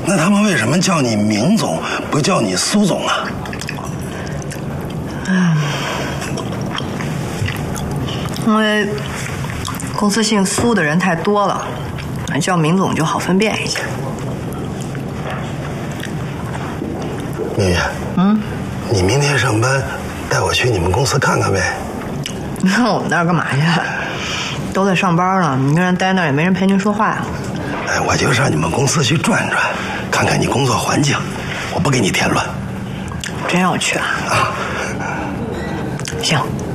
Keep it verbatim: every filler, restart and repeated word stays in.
那他们为什么叫你明总，不叫你苏总啊？ 嗯，因为公司姓苏的人太多了，叫明总就好分辨一些。 明月，嗯，你明天上班，带我去你们公司看看呗。 你看我们那儿干嘛去？都在上班呢，你一个人待那儿也没人陪您说话呀。 哎，我就上你们公司去转转，看看你工作环境，我不给你添乱。 真要去啊？ 啊， 行。